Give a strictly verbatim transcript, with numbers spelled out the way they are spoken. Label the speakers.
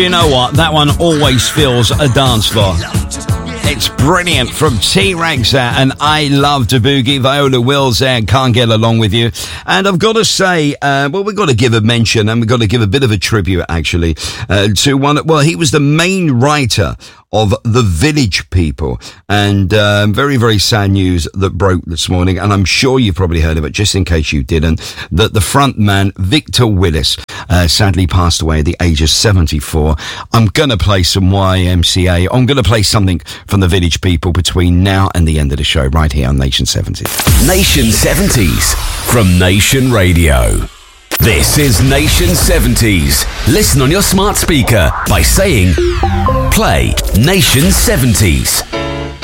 Speaker 1: You know what? That one always fills a dance floor. It's brilliant from T-Rex there, and I love to boogie. Viola Wills there, Can't Get Along With You. And I've got to say, uh, well, we've got to give a mention, and we've got to give a bit of a tribute, actually, uh, to one, well, he was the main writer of The Village People, and uh, very, very sad news that broke this morning, and I'm sure you've probably heard of it, just in case you didn't, that the front man, Victor Willis, uh, sadly passed away at the age of seventy-four. I'm going to play some Y M C A. I'm going to play something from The Village People between now and the end of the show, right here on Nation seventies.
Speaker 2: Nation seventies from Nation Radio. This is Nation seventies. Listen on your smart speaker by saying, play Nation seventies.